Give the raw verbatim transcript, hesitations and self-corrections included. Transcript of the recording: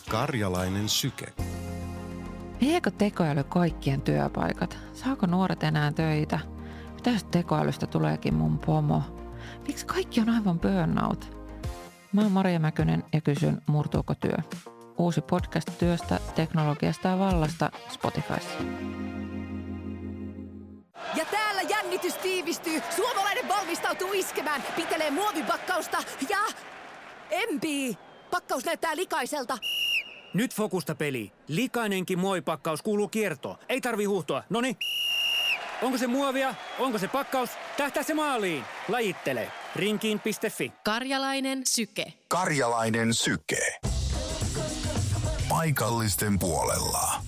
Karjalainen syke. Viekö tekoäly kaikkien työpaikat? Saako nuoret enää töitä? Mitä jos tekoälystä tuleekin mun pomo? Miksi kaikki on aivan burnout? Mä oon Maria Mäkynen ja kysyn, murtuuko työ? Uusi podcast työstä, teknologiasta ja vallasta Spotifyssa. Ja täällä jännitys tiivistyy. Suomalainen valmistautuu iskemään. Pitelee muovipakkausta ja empii. Pakkaus näyttää likaiselta. Nyt fokusta peli. Likainenkin muovipakkaus kuuluu kiertoon. Ei tarvi huuhtoa. Noni. Onko se muovia? Onko se pakkaus? Tähtää se maaliin. Lajittele. Rinkiin piste fi. Karjalainen syke. Karjalainen syke. Paikallisten puolella.